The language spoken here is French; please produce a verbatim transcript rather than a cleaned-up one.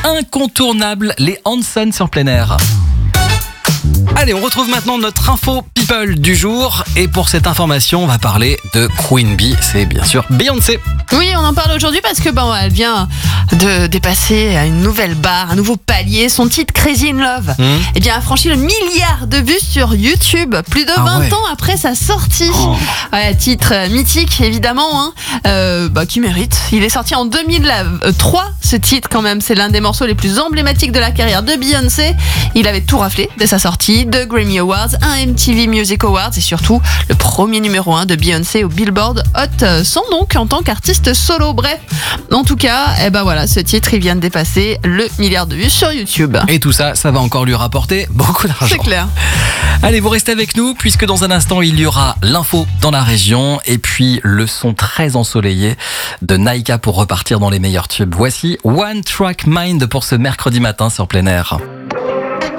incontournable, les Hanson sur plein air. Allez, on retrouve maintenant notre info people du jour. Et pour cette information, on va parler de Queen Bee. C'est bien sûr Beyoncé. Oui, on en parle aujourd'hui parce que bon, elle vient de dépasser une nouvelle barre, un nouveau palier. Son titre Crazy in Love mmh. eh bien, a franchi le milliard de vues sur YouTube, plus de vingt ah ouais. ans après sa sortie. Oh. Ouais, titre mythique, évidemment, hein, euh, bah, qui mérite. Il est sorti en deux mille trois, ce titre quand même. C'est l'un des morceaux les plus emblématiques de la carrière de Beyoncé. Il avait tout raflé dès sa sortie, deux Grammy Awards, un M T V Music Awards et surtout le premier numéro un de Beyoncé au Billboard Hot cent, donc en tant qu'artiste solo. Bref, en tout cas, eh ben voilà, ce titre il vient de dépasser le milliard de vues sur YouTube. Et tout ça, ça va encore lui rapporter beaucoup d'argent. C'est clair. Allez, vous restez avec nous puisque dans un instant il y aura l'info dans la région et puis le son très ensoleillé de Naïka pour repartir dans les meilleurs tubes. Voici One Track Mind pour ce mercredi matin sur plein air.